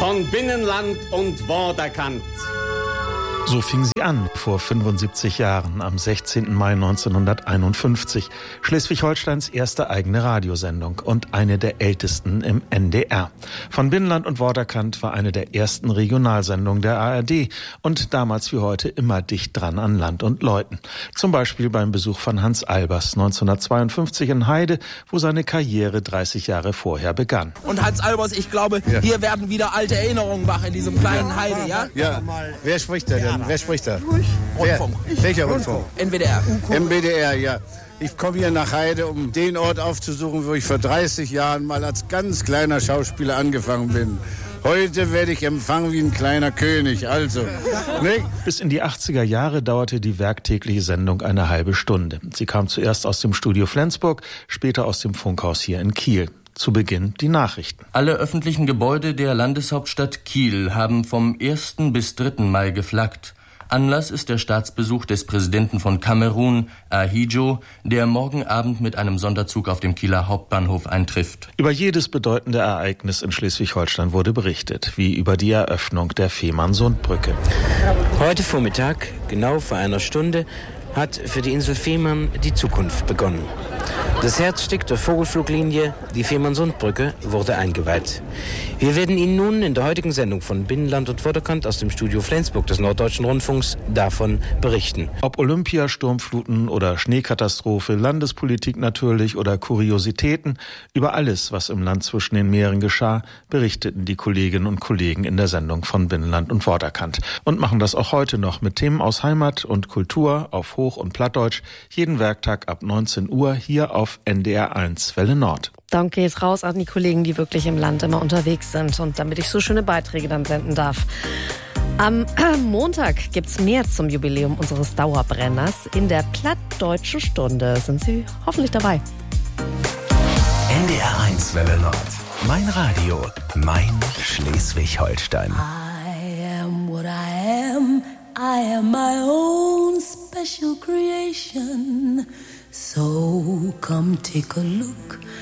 von Binnenland und Vorderkant. So fing sie an, vor 75 Jahren, am 16. Mai 1951. Schleswig-Holsteins erste eigene Radiosendung und eine der ältesten im NDR. Von Binnenland und Vorderkant war eine der ersten Regionalsendungen der ARD und damals wie heute immer dicht dran an Land und Leuten. Zum Beispiel beim Besuch von Hans Albers 1952 in Heide, wo seine Karriere 30 Jahre vorher begann. Und Hans Albers, ich glaube, hier werden wieder alte Erinnerungen wach in diesem kleinen Heide, ja? Ja, wer spricht da denn? Wer spricht da? Rundfunk. Welcher Rundfunk? NWDR. MBDR, ja. Ich komme hier nach Heide, um den Ort aufzusuchen, wo ich vor 30 Jahren mal als ganz kleiner Schauspieler angefangen bin. Heute werde ich empfangen wie ein kleiner König, also. Ne? Bis in die 80er Jahre dauerte die werktägliche Sendung eine halbe Stunde. Sie kam zuerst aus dem Studio Flensburg, später aus dem Funkhaus hier in Kiel. Zu Beginn die Nachrichten. Alle öffentlichen Gebäude der Landeshauptstadt Kiel haben vom 1. bis 3. Mai geflaggt. Anlass ist der Staatsbesuch des Präsidenten von Kamerun, Ahidjo, der morgen Abend mit einem Sonderzug auf dem Kieler Hauptbahnhof eintrifft. Über jedes bedeutende Ereignis in Schleswig-Holstein wurde berichtet, wie über die Eröffnung der Fehmarnsundbrücke. Heute Vormittag, genau vor einer Stunde, hat für die Insel Fehmarn die Zukunft begonnen. Das Herzstück der Vogelfluglinie, die Fehmarnsundbrücke, wurde eingeweiht. Wir werden Ihnen nun in der heutigen Sendung von Binnenland und Vorderkant aus dem Studio Flensburg des Norddeutschen Rundfunks davon berichten. Ob Olympia, Sturmfluten oder Schneekatastrophe, Landespolitik natürlich oder Kuriositäten, über alles, was im Land zwischen den Meeren geschah, berichteten die Kolleginnen und Kollegen in der Sendung von Binnenland und Vorderkant. Und machen das auch heute noch mit Themen aus Heimat und Kultur auf Hoch- und Plattdeutsch, jeden Werktag ab 19 Uhr hier auf NDR 1 Welle Nord. Danke geht raus an die Kollegen, die wirklich im Land immer unterwegs sind und damit ich so schöne Beiträge dann senden darf. Am Montag gibt's mehr zum Jubiläum unseres Dauerbrenners. In der Plattdeutschen Stunde sind Sie hoffentlich dabei. NDR 1 Welle Nord. Mein Radio, mein Schleswig-Holstein. I am what I am. I am my own special creation. So come take a look